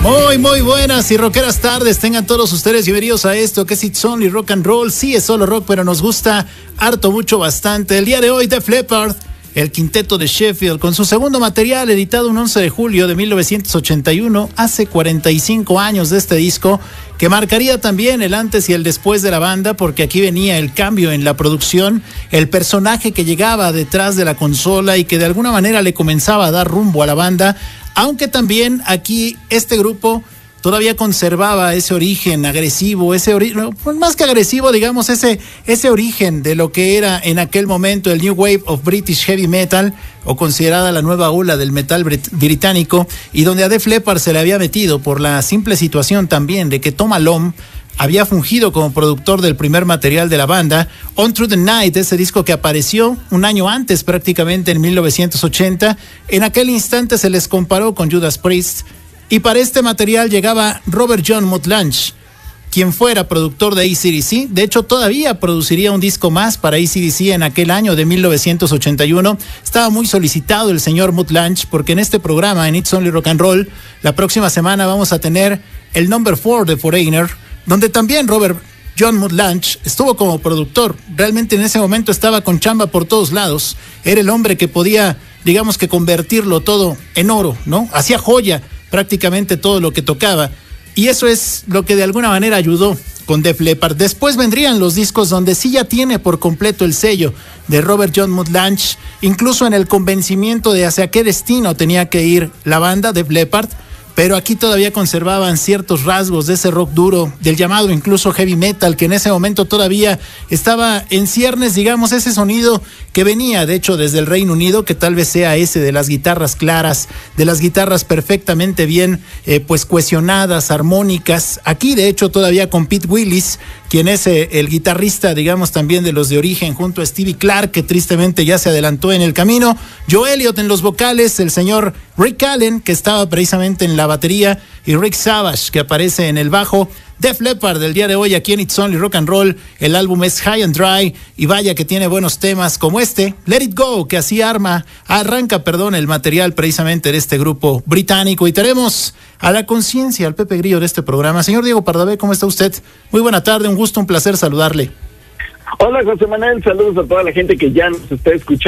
Muy buenas y rockeras tardes. Tengan todos ustedes bienvenidos a esto que es It's Only Rock and Roll. Sí, es solo rock, pero nos gusta harto, mucho, bastante. El día de hoy, Def Leppard, el quinteto de Sheffield, con su segundo material editado un 11 de julio de 1981, hace 45 años de este disco, que marcaría también el antes y el después de la banda, porque aquí venía el cambio en la producción, el personaje que llegaba detrás de la consola y que de alguna manera le comenzaba a dar rumbo a la banda, aunque también aquí este grupo todavía conservaba ese origen agresivo, más que agresivo, digamos, ese origen de lo que era en aquel momento el New Wave of British Heavy Metal, o considerada la nueva ola del metal británico, y donde a Def Leppard se le había metido por la simple situación también de que Tom Allom había fungido como productor del primer material de la banda, On Through the Night, ese disco que apareció un año antes, prácticamente en 1980. En aquel instante se les comparó con Judas Priest, y para este material llegaba Robert John Mutt-Lange, quien fuera productor de AC/DC. De hecho, todavía produciría un disco más para AC/DC en aquel año de 1981. Estaba muy solicitado el señor Mutt-Lange, porque en este programa, en It's Only Rock and Roll, la próxima semana vamos a tener el Number 4 de Foreigner, donde también Robert John Mutt-Lange estuvo como productor. Realmente en ese momento estaba con chamba por todos lados. Era el hombre que podía, digamos, que convertirlo todo en oro, ¿no? Hacía joya prácticamente todo lo que tocaba. Y eso es lo que de alguna manera ayudó con Def Leppard. Después vendrían los discos donde sí ya tiene por completo el sello de Robert John Mutt-Lange, incluso en el convencimiento de hacia qué destino tenía que ir la banda Def Leppard, pero aquí todavía conservaban ciertos rasgos de ese rock duro, del llamado incluso heavy metal, que en ese momento todavía estaba en ciernes, digamos, ese sonido que venía, de hecho, desde el Reino Unido, que tal vez sea ese de las guitarras claras, de las guitarras perfectamente bien, pues cohesionadas, armónicas. Aquí, de hecho, todavía con Pete Willis, quien es el guitarrista, digamos, también de los de origen, junto a Stevie Clark, que tristemente ya se adelantó en el camino. Joe Elliott en los vocales, el señor Rick Allen, que estaba precisamente en la batería, y Rick Savage, que aparece en el bajo. Def Leppard del día de hoy aquí en It's Only Rock and Roll. El álbum es High and Dry, y vaya que tiene buenos temas como este, Let It Go, que así arranca el material precisamente de este grupo británico. Y tenemos a la conciencia, al Pepe Grillo de este programa. Señor Diego Pardavé, ¿cómo está usted? Muy buena tarde, un gusto, un placer saludarle. Hola, José Manuel, saludos a toda la gente que ya nos está escuchando.